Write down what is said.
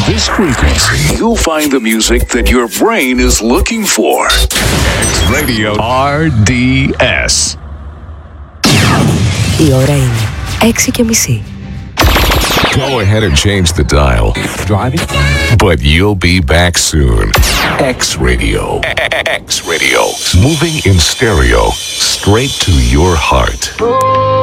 this frequency, you'll find the music that your brain is looking for. X Radio RDS. Η ώρα είναι 6:30. Go ahead and change the dial. Driving? But you'll be back soon. X Radio. X Radio. Moving in stereo. Straight to your heart.